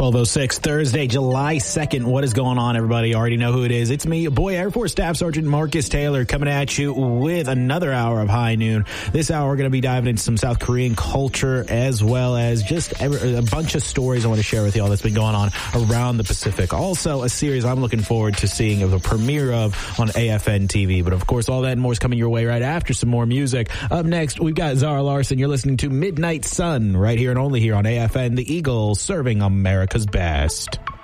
12:06, Thursday, July 2nd. What is going on, everybody? You already know who it is. It's me, your boy Air Force Staff Sergeant Marcus Taylor, coming at you with another hour of High Noon. This hour, we're going to be diving into some South Korean culture, as well as just a bunch of stories I want to share with y'all that's been going on around the Pacific. Also, a series I'm looking forward to seeing the premiere of on AFN TV. But, of course, all that and more is coming your way right after some more music. Up next, we've got Zara Larson. You're listening to Midnight Sun right here and only here on AFN, the Eagle, serving America's best.